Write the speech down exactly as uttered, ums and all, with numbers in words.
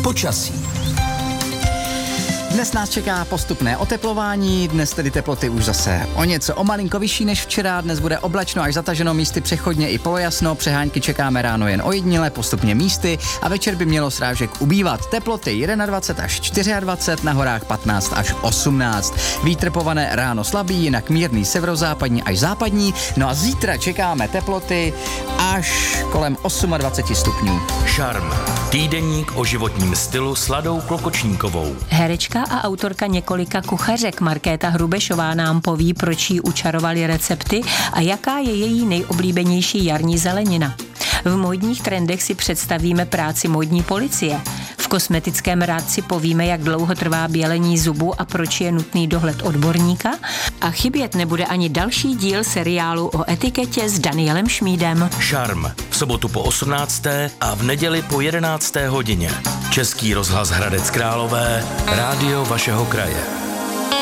Počasí. Dnes nás čeká postupné oteplování, dnes tedy teploty už zase o něco o malinko vyšší než včera, dnes bude oblačno až zataženo, místy přechodně i polojasno, přehánky čekáme ráno jen ojediněle, postupně místy a večer by mělo srážek ubývat. Teploty dvacet jedna až dvacet čtyři, na horách patnáct až osmnáct. Vítr povane ráno slabý, jinak mírný severozápadní až západní, no a zítra čekáme teploty až kolem dvacet osm stupňů. Šarm. Týdeník o životním stylu s Ladou Klokočníkovou. Herečka a autorka několika kuchařek Markéta Hrubešová nám poví, proč jí učarovali recepty a jaká je její nejoblíbenější jarní zelenina. V módních trendech si představíme práci módní policie. V kosmetickém rádci povíme, jak dlouho trvá bělení zubů a proč je nutný dohled odborníka. A chybět nebude ani další díl seriálu o etiketě s Danielem Šmídem. Šarm. V sobotu po osmnácté a v neděli po jedenácté hodině. Český rozhlas Hradec Králové, rádio vašeho kraje.